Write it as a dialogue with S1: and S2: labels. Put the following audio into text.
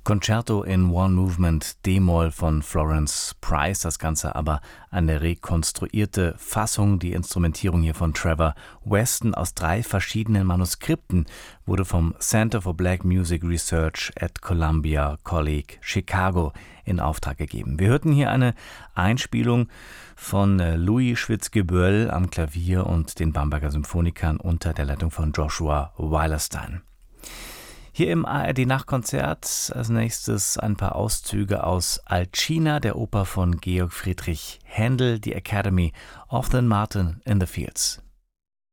S1: Concerto in One Movement D-Moll von Florence Price, das Ganze aber eine rekonstruierte Fassung. Die Instrumentierung hier von Trevor Weston aus 3 verschiedenen Manuskripten wurde vom Center for Black Music Research at Columbia College Chicago in Auftrag gegeben. Wir hörten hier eine Einspielung von Louis Schwitzgeböll am Klavier und den Bamberger Symphonikern unter der Leitung von Joshua Weilerstein. Hier im ARD-Nachtkonzert als nächstes ein paar Auszüge aus Alcina, der Oper von Georg Friedrich Händel, die Academy of the Martin in the Fields.